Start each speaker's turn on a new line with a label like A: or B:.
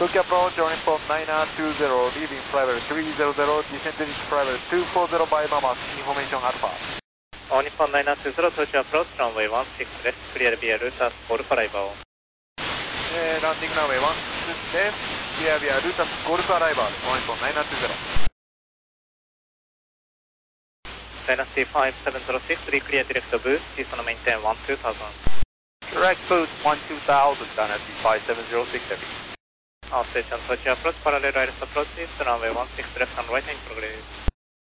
A: Tokyo approach on Nippon 920, leaving flight 300, descending flight 240 by Mamas, information Alpha.
B: On Nippon 920, Tokyo approach, runway 16 です。Clear via Lutas, Golf Arrival.
A: Landing runway 16です。Clear via Lutas, Golf Arrival, on Nippon 920.
B: Dynasty 5706, re-clear direct boost, Houston maintain 12000.
A: Direct boost 12000, Dynasty 5706 heavy.
B: All station Tokyo approach, parallel iris approach, runway 16 left and right in progress.